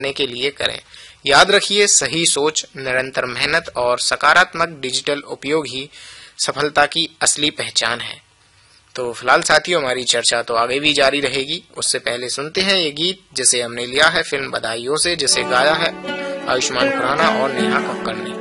करने के लिए करें। याद रखिए, सही सोच, निरंतर मेहनत और सकारात्मक डिजिटल उपयोग ही सफलता की असली पहचान है। तो फिलहाल साथियों, हमारी चर्चा तो आगे भी जारी रहेगी। उससे पहले सुनते हैं ये गीत, जिसे हमने लिया है फिल्म बधाइयों से, जिसे गाया है आयुष्मान खुराना और नेहा कक्कड़ ने।